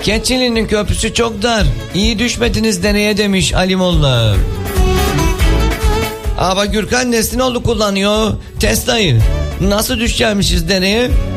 Keçili'nin köprüsü çok dar. İyi düşmediniz deneye demiş Ali Molla. Ama Gürkan Nesli'nin oğlu kullanıyor Tesla'yı. Nasıl düşeceğimişiz deneye?